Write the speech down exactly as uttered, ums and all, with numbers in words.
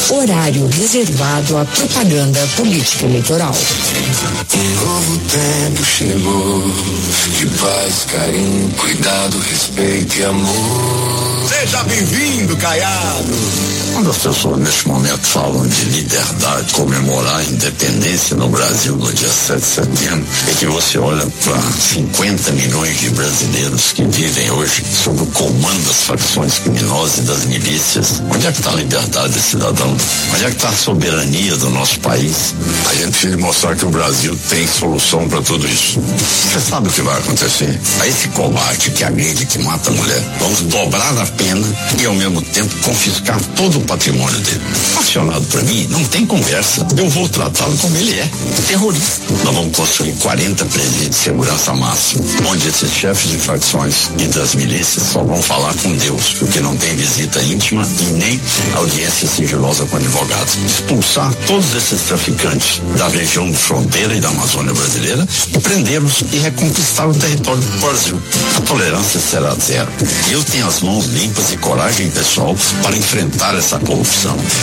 Horário reservado à propaganda política eleitoral. Um novo tempo chegou, de paz, carinho, cuidado, respeito e amor. Seja bem-vindo, Caiado. Quando as pessoas neste momento falam de liberdade, comemorar a independência no Brasil no dia sete de setembro, é que você olha para cinquenta milhões de brasileiros que vivem hoje sob o comando das facções criminosas e das milícias. Onde é que está a liberdade desse cidadão? Onde é que está a soberania do nosso país? A gente precisa mostrar que o Brasil tem solução para tudo isso. Você sabe o que vai acontecer? A esse combate que agride, que mata a mulher, vamos dobrar a pena e ao mesmo tempo confiscar todo o patrimônio dele. Acionado por mim, não tem conversa. Eu vou tratá-lo como ele é, terrorista. Nós vamos construir quarenta presídios de segurança máxima, onde esses chefes de facções e das milícias só vão falar com Deus, porque não tem visita íntima e nem audiência sigilosa com advogados. Expulsar todos esses traficantes da região de fronteira e da Amazônia brasileira e prendê-los e reconquistar o território do Brasil. A tolerância será zero. Eu tenho as mãos limpas e coragem pessoal para enfrentar essa corrupção.